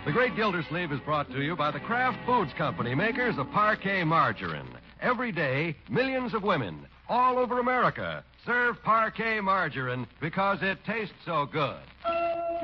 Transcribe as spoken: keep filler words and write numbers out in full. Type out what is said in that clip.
The Great Gildersleeve is brought to you by the Kraft Foods Company, makers of Parquet margarine. Every day, millions of women all over America serve Parquet margarine because it tastes so good.